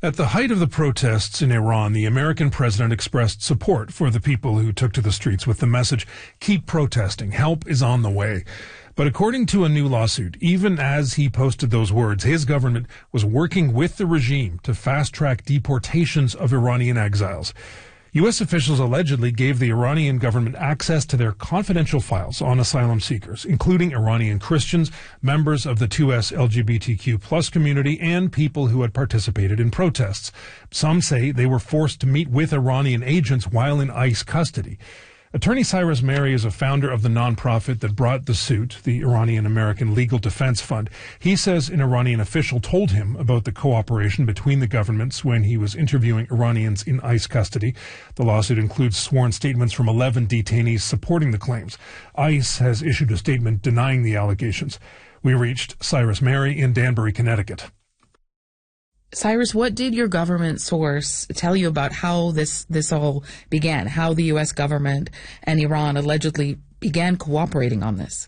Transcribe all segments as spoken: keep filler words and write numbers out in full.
At the height of the protests in Iran, the American president expressed support for the people who took to the streets with the message, "Keep protesting. Help is on the way." But according to a new lawsuit, even as he posted those words, his government was working with the regime to fast-track deportations of Iranian exiles. U S officials allegedly gave the Iranian government access to their confidential files on asylum seekers, including Iranian Christians, members of the two S L G B T Q plus community, and people who had participated in protests. Some say they were forced to meet with Iranian agents while in ICE custody. Attorney Cyrus Mehri is a founder of the nonprofit that brought the suit, the Iranian American Legal Defense Fund. He says an Iranian official told him about the cooperation between the governments when he was interviewing Iranians in ICE custody. The lawsuit includes sworn statements from eleven detainees supporting the claims. ICE has issued a statement denying the allegations. We reached Cyrus Mehri in Danbury, Connecticut. Cyrus, what did your government source tell you about how this, this all began, how the U S government and Iran allegedly began cooperating on this?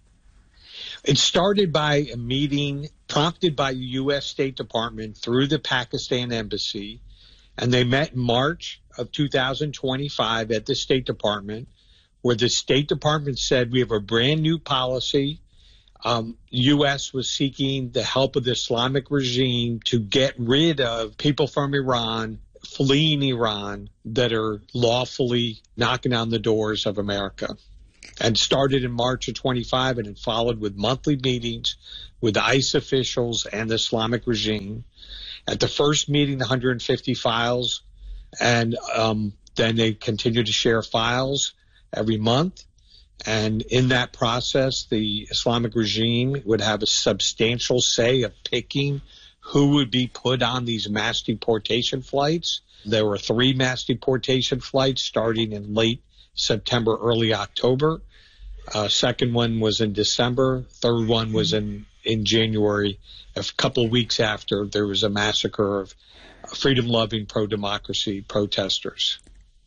It started by a meeting prompted by the U S State Department through the Pakistan Embassy, and they met in March of two thousand twenty-five at the State Department, where the State Department said we have a brand new policy. Um, U S was seeking the help of the Islamic regime to get rid of people from Iran, fleeing Iran, that are lawfully knocking on the doors of America. And started in March of twenty-five, and it followed with monthly meetings with ICE officials and the Islamic regime. At the first meeting, one hundred fifty files, and um, then they continued to share files every month. And in that process, the Islamic regime would have a substantial say of picking who would be put on these mass deportation flights. There were three mass deportation flights starting in late September, early October. Uh, second one was in December. Third one was in, in January, a couple of weeks after there was a massacre of freedom-loving, pro-democracy protesters.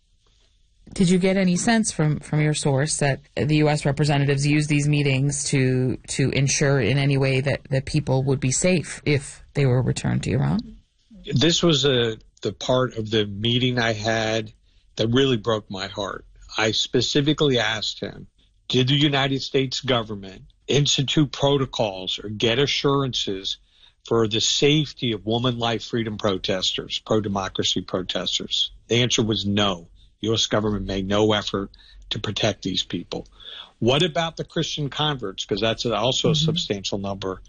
Did you get any sense from, from your source that the U S representatives used these meetings to to ensure in any way that, that people would be safe if they were returned to Iran? This was a, the part of the meeting I had that really broke my heart. I specifically asked him, did the United States government institute protocols or get assurances for the safety of woman life freedom protesters, pro-democracy protesters? The answer was no. U S government made no effort to protect these people. What about the Christian converts? Because that's also a mm-hmm. substantial number.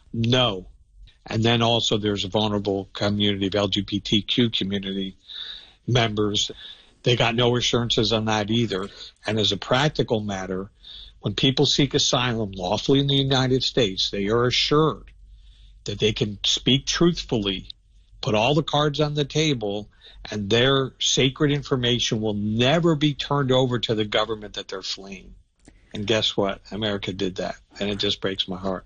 No. And then also there's a vulnerable community of L G B T Q community members. They got no assurances on that either. And as a practical matter, when people seek asylum lawfully in the United States, they are assured that they can speak truthfully, put all the cards on the table, and their sacred information will never be turned over to the government that they're fleeing. And guess what? America did that, and it just breaks my heart.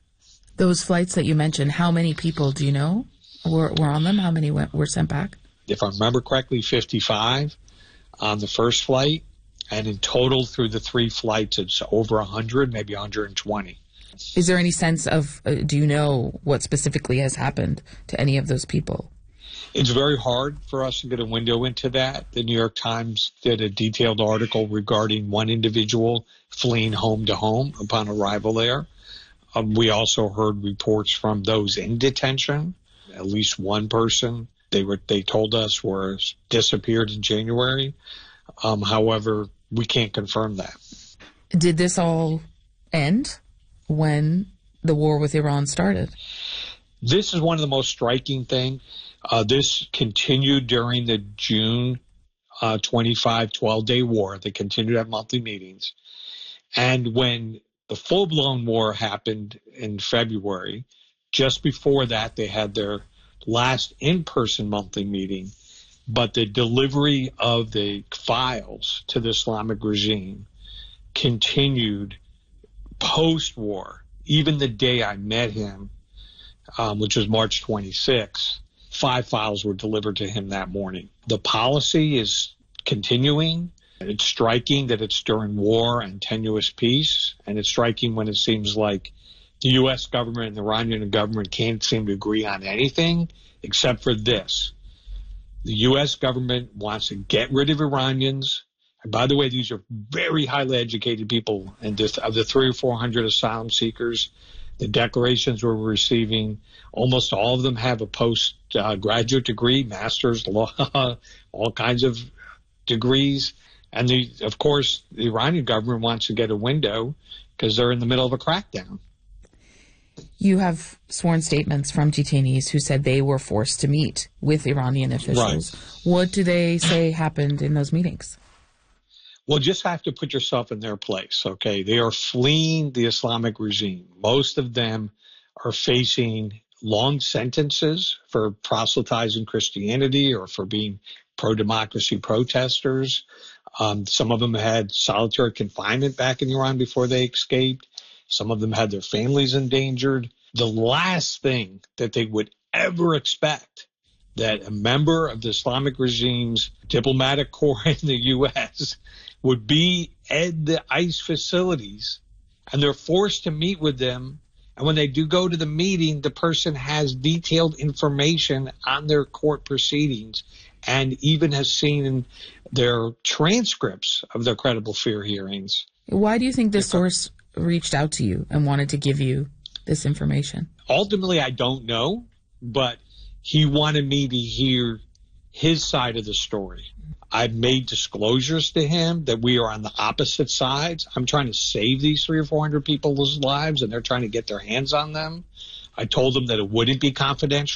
Those flights that you mentioned, how many people do you know were, were on them? How many went, were sent back? If I remember correctly, fifty-five on the first flight, and in total through the three flights, it's over one hundred, maybe one hundred twenty. Is there any sense of, uh, do you know what specifically has happened to any of those people? It's very hard for us to get a window into that. The New York Times did a detailed article regarding one individual fleeing home to home upon arrival there. Um, we also heard reports from those in detention. At least one person, they were they told us, was disappeared in January. Um, however, we can't confirm that. Did this all end when the war with Iran started? This is one of the most striking things. Uh, this continued during the June uh, twenty-five twelve-day war. They continued to have monthly meetings. And when the full-blown war happened in February, just before that, they had their last in-person monthly meeting. But the delivery of the files to the Islamic regime continued post-war. Even the day I met him, um, which was March twenty-sixth, five files were delivered to him that morning. The policy is continuing. It's striking that it's during war and tenuous peace, and it's striking when it seems like the U S government and the Iranian government can't seem to agree on anything. except for this. The U S government wants to get rid of Iranians. And by the way, these are very highly educated people. And just of the three or four hundred asylum seekers, the declarations we're receiving, almost all of them have a postgraduate uh, degree, master's, law, all kinds of degrees. And the, of course, the Iranian government wants to get a window because they're in the middle of a crackdown. You have sworn statements from detainees who said they were forced to meet with Iranian officials. Right. What do they say happened in those meetings? Well, just have to put yourself in their place, okay? They are fleeing the Islamic regime. Most of them are facing long sentences for proselytizing Christianity or for being pro-democracy protesters. Um, some of them had solitary confinement back in Iran before they escaped. Some of them had their families endangered. The last thing that they would ever expect that a member of the Islamic regime's diplomatic corps in the U S would be at the ICE facilities, and they're forced to meet with them. And when they do go to the meeting, the person has detailed information on their court proceedings and even has seen their transcripts of their credible fear hearings. Why do you think this source reached out to you and wanted to give you this information? Ultimately, I don't know, but he wanted me to hear his side of the story. I've made disclosures to him that we are on the opposite sides. I'm trying to save these three or four hundred people's lives, and they're trying to get their hands on them. I told them that it wouldn't be confidential.